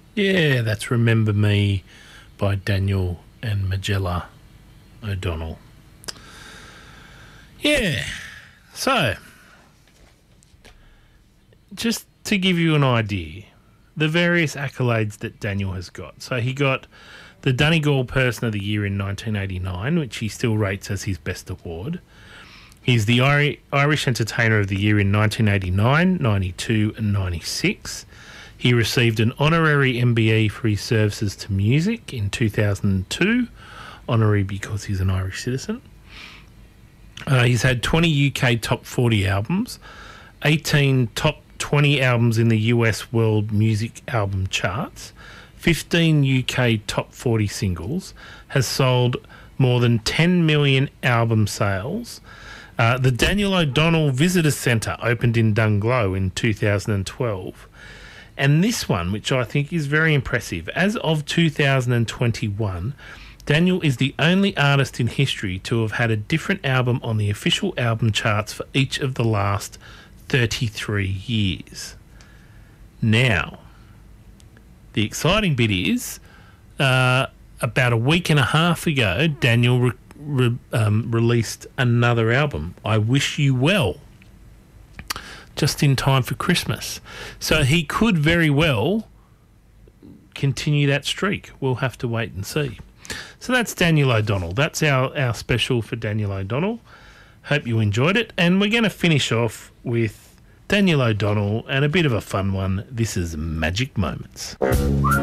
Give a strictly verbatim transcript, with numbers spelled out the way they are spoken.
Yeah, that's Remember Me by Daniel and Magella O'Donnell. Yeah, so just to give you an idea, the various accolades that Daniel has got. So he got the Donegal Person of the Year in nineteen eighty-nine, which he still rates as his best award. He's the Irish Entertainer of the Year in nineteen eighty-nine, ninety-two and ninety-six. He received an honorary M B E for his services to music in two thousand two, honorary because he's an Irish citizen. Uh, he's had twenty U K top forty albums, eighteen top twenty albums in the U S World Music Album Charts, fifteen U K top forty singles, has sold more than ten million album sales. Uh, the Daniel O'Donnell Visitor Centre opened in Dunglow in two thousand twelve. And this one, which I think is very impressive, as of two thousand twenty-one, Daniel is the only artist in history to have had a different album on the official album charts for each of the last thirty-three years. Now, the exciting bit is, uh, about a week and a half ago, Daniel re- re- um, released another album, I Wish You Well, just in time for Christmas. So he could very well continue that streak. We'll have to wait and see. So that's Daniel O'Donnell. That's our, our special for Daniel O'Donnell. Hope you enjoyed it. And we're going to finish off with Daniel O'Donnell and a bit of a fun one. This is Magic Moments.